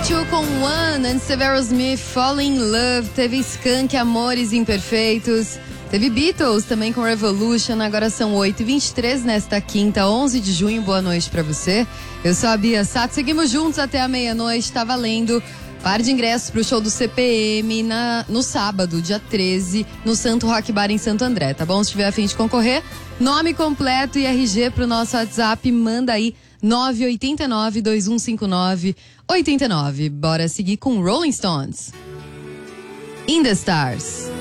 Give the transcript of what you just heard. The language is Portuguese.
U2 com One, antes teve Aerosmith, Falling in Love, teve Skank, Amores Imperfeitos, teve Beatles também com Revolution. Agora são 8h23 nesta quinta, 11 de junho. Boa noite pra você. Eu sou a Bia Sato, seguimos juntos até a meia-noite. Tá valendo par de ingressos pro show do CPM no sábado, dia 13, no Santo Rock Bar em Santo André, tá bom? Se tiver a fim de concorrer, nome completo e RG pro nosso WhatsApp, manda aí 989-2159-89. Bora seguir com Rolling Stones. In the Stars.